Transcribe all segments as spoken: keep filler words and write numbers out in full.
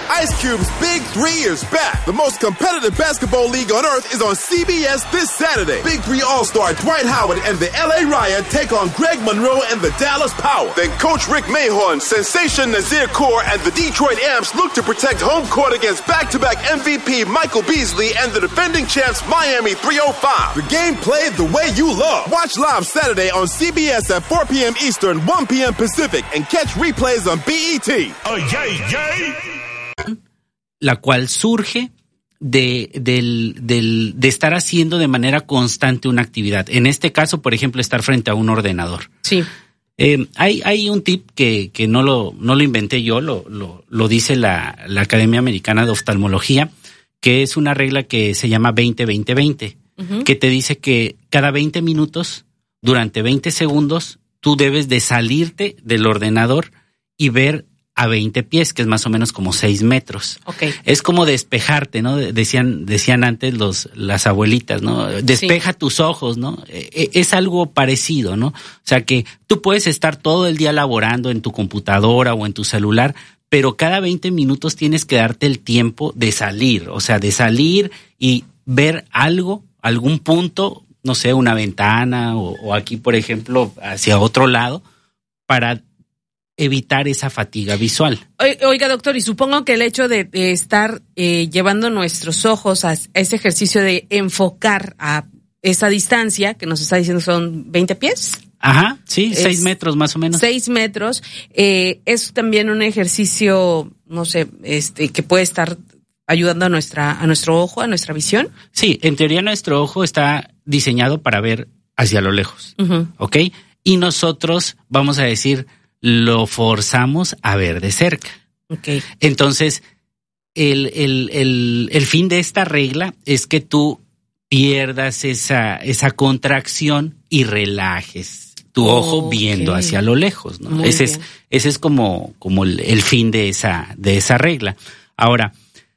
Ice Cube's Big Three is back. The most competitive basketball league on earth is on C B S this Saturday. Big Three All-Star Dwight Howard and the L A Riot take on Greg Monroe and the Dallas Power. Then Coach Rick Mahorn, Sensation Nazir Kaur, and the Detroit Amps look to protect home court against back-to-back M V P Michael Beasley and the defending champs Miami three oh five. The game played the way you love. Watch live Saturday on C B S at four p.m. Eastern, one p.m. Pacific, and catch replays on B E T. Oh, yay, yay. La cual surge de, del, del, de estar haciendo de manera constante una actividad. En este caso, por ejemplo, estar frente a un ordenador. Sí. Eh, hay, hay un tip que, que no lo, no lo inventé yo, lo, lo, lo dice la, la Academia Americana de Oftalmología, que es una regla que se llama veinte veinte veinte, uh-huh. que te dice que cada veinte minutos, durante veinte segundos, tú debes de salirte del ordenador y ver a veinte pies, que es más o menos como seis metros. Okay. Es como despejarte, ¿no? Decían, decían antes los, las abuelitas, ¿no? Despeja sí. tus ojos, ¿no? Es algo parecido, ¿no? O sea que tú puedes estar todo el día laborando en tu computadora o en tu celular, pero cada veinte minutos tienes que darte el tiempo de salir, o sea, de salir y ver algo, algún punto, no sé, una ventana o, o aquí, por ejemplo, hacia otro lado, para evitar esa fatiga visual. Oiga, doctor, y supongo que el hecho de, de estar eh, llevando nuestros ojos a ese ejercicio de enfocar a esa distancia, que nos está diciendo son veinte pies. Ajá, sí, es seis metros más o menos. Seis metros. Eh, es también un ejercicio, no sé, este, que puede estar ayudando a nuestra, a nuestro ojo, a nuestra visión. Sí, en teoría nuestro ojo está diseñado para ver hacia lo lejos, uh-huh. ¿ok? Y nosotros, vamos a decir, lo forzamos a ver de cerca. Okay. Entonces, el, el, el, el fin de esta regla es que tú pierdas esa, esa contracción y relajes tu oh, ojo viendo okay. hacia lo lejos, ¿no? Muy ese bien. es, ese es como, como el, el fin de esa, de esa regla. Ahora,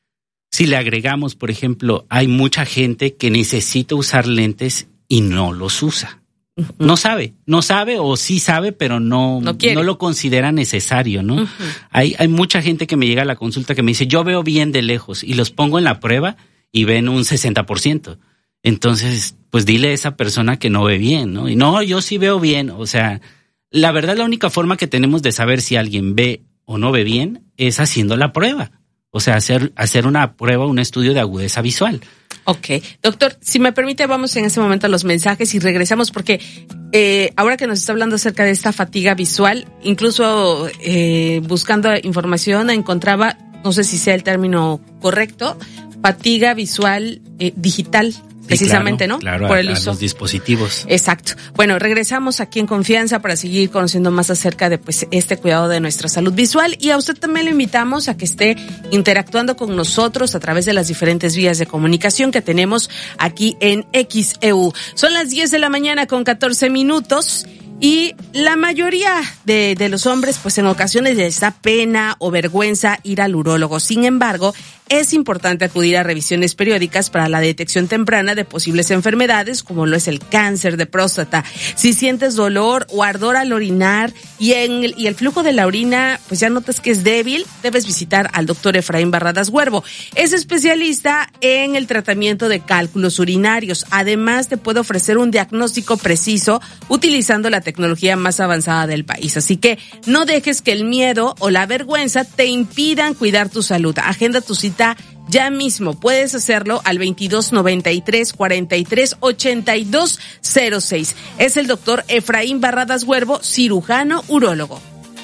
si le agregamos, por ejemplo, hay mucha gente que necesita usar lentes y no los usa. Uh-huh. No sabe, no sabe o sí sabe, pero no, no, no lo considera necesario, ¿no? Uh-huh. Hay, hay mucha gente que me llega a la consulta que me dice, yo veo bien de lejos, y los pongo en la prueba y ven un sesenta por ciento. Entonces, pues dile a esa persona que no ve bien, ¿no? Y no, yo sí veo bien. O sea, la verdad, la única forma que tenemos de saber si alguien ve o no ve bien es haciendo la prueba. O sea, hacer, hacer una prueba, un estudio de agudeza visual. Ok. Doctor, si me permite, vamos en ese momento a los mensajes y regresamos porque eh, ahora que nos está hablando acerca de esta fatiga visual, incluso eh, buscando información encontraba, no sé si sea el término correcto, fatiga visual eh, digital. Precisamente, sí, claro, ¿no? Claro, por a, el uso. a los dispositivos. Exacto. Bueno, regresamos aquí en Confianza para seguir conociendo más acerca de pues este cuidado de nuestra salud visual, y a usted también le invitamos a que esté interactuando con nosotros a través de las diferentes vías de comunicación que tenemos aquí en X E U. Son las diez de la mañana con catorce minutos. Y la mayoría de, de los hombres, pues en ocasiones les da pena o vergüenza ir al urólogo. Sin embargo, es importante acudir a revisiones periódicas para la detección temprana de posibles enfermedades, como lo es el cáncer de próstata. Si sientes dolor o ardor al orinar y, en el, y el flujo de la orina, pues ya notas que es débil, debes visitar al doctor Efraín Barradas Huervo. Es especialista en el tratamiento de cálculos urinarios. Además, te puede ofrecer un diagnóstico preciso utilizando la tecnología más avanzada del país. Así que no dejes que el miedo o la vergüenza te impidan cuidar tu salud. Agenda tu cita ya mismo. Puedes hacerlo al veintidós noventa y tres cuarenta y tres ochenta y dos cero seis. Es el doctor Efraín Barradas Huervo, cirujano urólogo.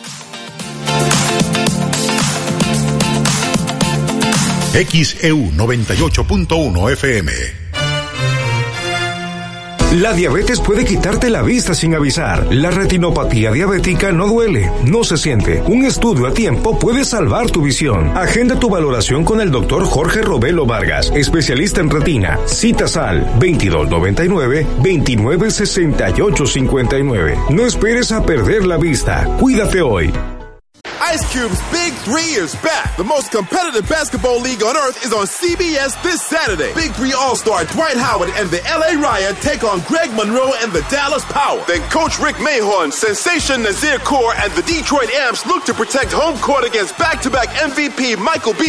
X E U noventa y ocho punto uno F M. La diabetes puede quitarte la vista sin avisar. La retinopatía diabética no duele, no se siente. Un estudio a tiempo puede salvar tu visión. Agenda tu valoración con el doctor Jorge Robelo Vargas, especialista en retina. Citas al veintidós noventa y nueve veintinueve sesenta y ocho cincuenta y nueve. No esperes a perder la vista. Cuídate hoy. Ice Cube's Big Three is back. The most competitive basketball league on earth is on C B S this Saturday. Big Three All-Star Dwight Howard and the L A Riot take on Greg Monroe and the Dallas Power. Then Coach Rick Mahorn, Sensation Nazir Kaur, and the Detroit Amps look to protect home court against back-to-back M V P Michael Beasley